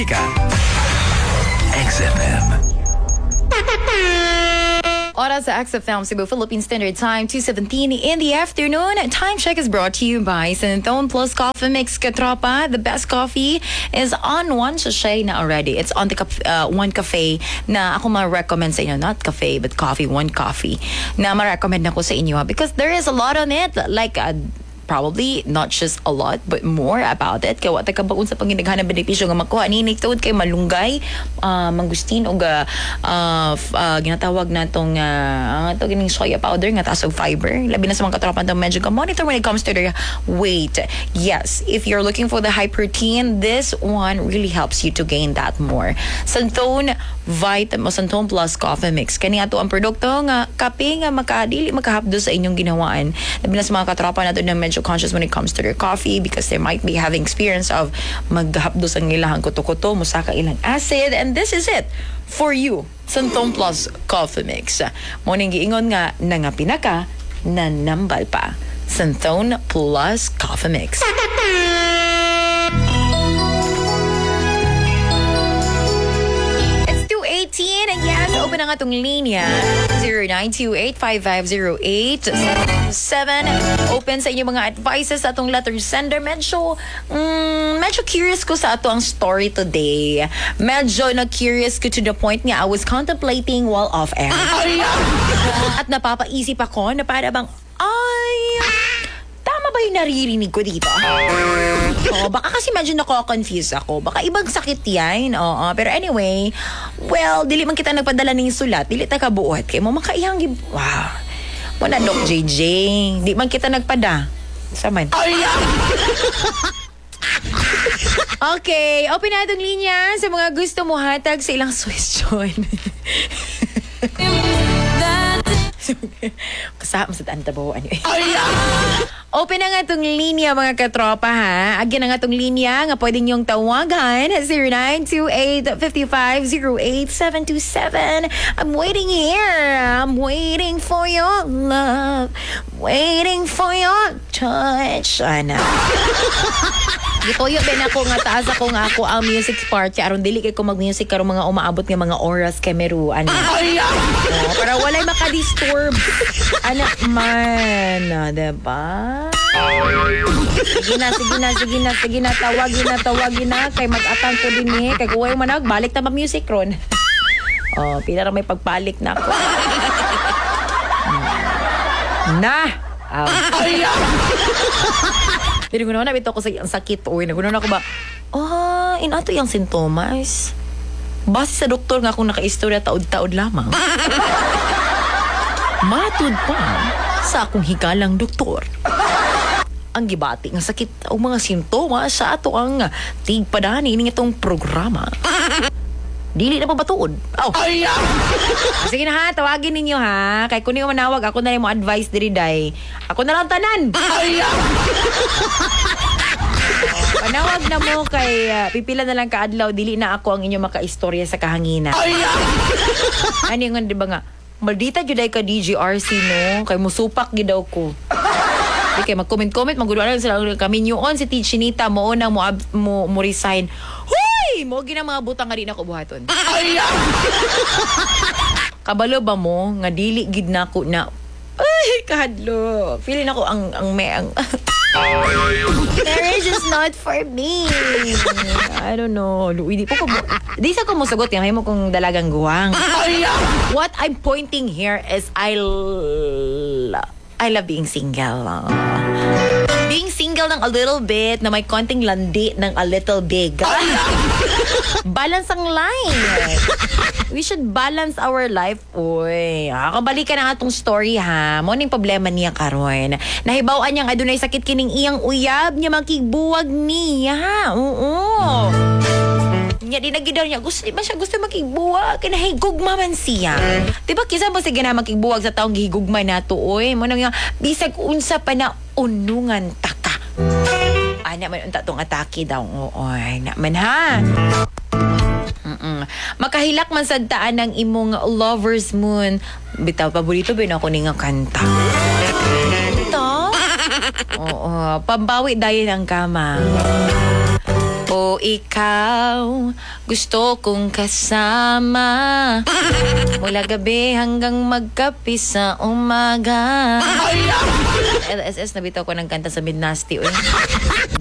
XFM. Oras sa XFM Cebu Philippine Standard Time, 2:17 in the afternoon. Time check is brought to you by Santone Plus Coffee Mix Katropa. The best coffee is on one sachet na already. It's on the one cafe na ako ma-recommend sa inyo. Not cafe, but coffee, one coffee. Na ma-recommend ako sa inyo because there is a lot on it. Like probably not just a lot but more about it kaya wata ka ba unsa pang ginaghanang benepisyo nga makuha ni tuod kay malunggay mangustin og ginatawag natong to gining soya powder nga taas og fiber labi na sa mga katropa tong medyo ka monitor when it comes to their weight. Yes, if you're looking for the high protein, this one really helps you to gain that more. Santone Santone Plus Coffee Mix kani ato ang produkto nga kape nga makadili makahapdo sa inyong ginawaan labi na sa mga katropa nato na medyo conscious when it comes to their coffee because they might be having experience of maghapdos ang ilahang kuto-kuto, musaka ilang acid, and this is it for you. Santone Plus Coffee Mix. Morning giingon nga nangapina ka, nanambal pa. Santone Plus Coffee Mix. And yes, open ang atong linya 0928-5508-727. Open sa inyong mga advices sa atong letter sender. Medyo curious ko sa ato ang story today. Medyo na-curious ko to the point nga I was contemplating while off air. At napapaisip ako na para bang tama ba yung naririnig ko dito? Baka kasi medyo nako-confuse ako. Baka ibang sakit yan. Pero anyway, well, dili man kita nagpadala ng sulat. Dili ta kabuot. Kaya mo makaihang wow. Wala, Doc JJ. Di man kita nagpada. Saman. Okay, open na itong linya sa mga gusto mo hatag sa ilang question. Kasama sa daan tabawan yun. Open na nga itong linya mga katropa ha. Agyan na nga itong linya nga pwede niyong tawagan 0928-5508-727. I'm waiting here. I'm waiting for your love. Waiting for your touch. Ana. Gitoyo ben ako nga taas ako nga ako ang music part aron dili kay ko mag-music karon mga umaabot nga mga oras kay meru ano. Para walay maka-disturb. Anak man, diba? Sige na, tawagin na kay mag-atang ko din kay kuway manag balik ta mag-music ron. Pila ra may pagpalik na ako. Pero ganoon na bitaw ko sa sakit o naganoon ako ba? Inato yung sintomas. Base sa doktor nga akong naka-istorya taod-taod lamang. Matud pa sa akong hikalang doktor. Ang gibati nga sakit o mga sintomas sa ato ang tigpadani ning itong programa. Dili na mabatuod. Sige na ha, tawagin ninyo ha. Kay kung niyo manawag, ako na yung mo advice diri day. Ako na lang tanan. Panawag na mo kay pipila na lang kaadlaw, dili na ako ang inyo makaistorya sa kahangina. Ano yung diba nga, maldita juday ka DGRC no, kay musupak gidaw ko. Di kay mag-comment, maguduan lang sila kami nyoon si Tichinita mo na mo resign. Mo gina mga butang nga di na ko buhaton. Kabalo ba mo nga dili gid nako na kahadlo. Feeling ako ang marriage is not for me. I don't know. Di sa ko mo sagot yan. May mo kong dalagang guwang. What I'm pointing here is I love being single. Being single ng a little bit na may konting landi ng a little big. Balance ang life. We should balance our life. Uy, kabalikan ang atong story ha. Morning problema niya karon. Nahibawaan niya nga adunay sakit kining iyang uyab niya makigbuwag niya. Oo. Nya di nagidaw niya gusto makigbuwag kinahigugma man siya. Diba kisa mo sige na makigbuwag sa taong gihigugma nato oy mo nang bisag unsa pa na unungan taka. Ana man unta tong atake daw oy na man ha. Makahilak man sad taan ng imong lover's moon. Bitaw paborito ba na ako ning kanta. Ito? Oo, pambawi dayon ang kama. O ikaw, gusto kong kasama mula gabi hanggang magkapi sa umaga. LSS, nabitaw ko ng kanta sa Midnasty.